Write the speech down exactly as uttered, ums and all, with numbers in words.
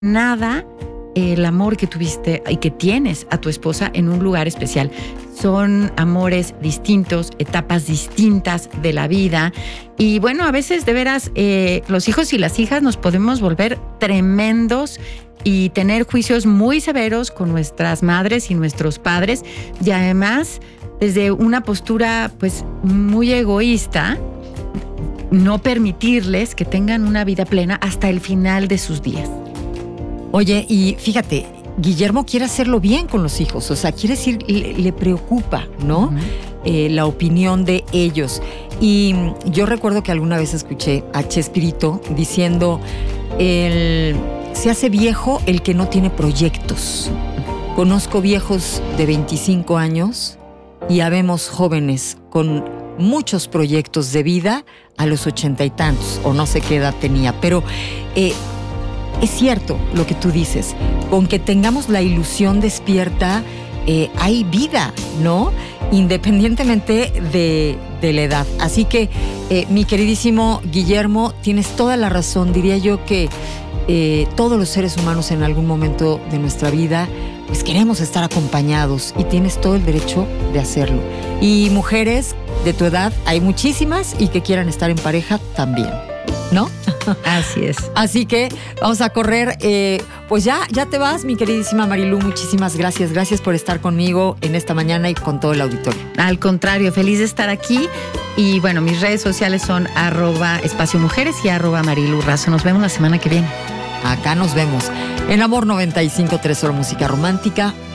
nada el amor que tuviste y que tienes a tu esposa en un lugar especial. Son amores distintos, etapas distintas de la vida. Y bueno, a veces de veras eh, los hijos y las hijas nos podemos volver tremendos y tener juicios muy severos con nuestras madres y nuestros padres. Y además, desde una postura pues muy egoísta, no permitirles que tengan una vida plena hasta el final de sus días. Oye, y fíjate, Guillermo quiere hacerlo bien con los hijos, o sea, quiere decir, le, le preocupa, ¿no? Uh-huh. Eh, la opinión de ellos. Y yo recuerdo que alguna vez escuché a Chespirito diciendo, el, se hace viejo el que no tiene proyectos. Conozco viejos de veinticinco años y habemos jóvenes con muchos proyectos de vida a los ochenta y tantos, o no sé qué edad tenía, pero... Eh, Es cierto lo que tú dices, con que tengamos la ilusión despierta, eh, hay vida, ¿no? Independientemente de, de la edad. Así que, eh, mi queridísimo Guillermo, tienes toda la razón. Diría yo que eh, todos los seres humanos en algún momento de nuestra vida, pues queremos estar acompañados y tienes todo el derecho de hacerlo. Y mujeres de tu edad, hay muchísimas y que quieran estar en pareja también, ¿no? Así es. Así que vamos a correr. Eh, pues ya, ya te vas, mi queridísima Marilú. Muchísimas gracias. Gracias por estar conmigo en esta mañana y con todo el auditorio. Al contrario, feliz de estar aquí. Y bueno, mis redes sociales son arroba espacio mujeres y arroba Marilu Razo. Nos vemos la semana que viene. Acá nos vemos. En Amor noventa y cinco punto tres, solo música romántica.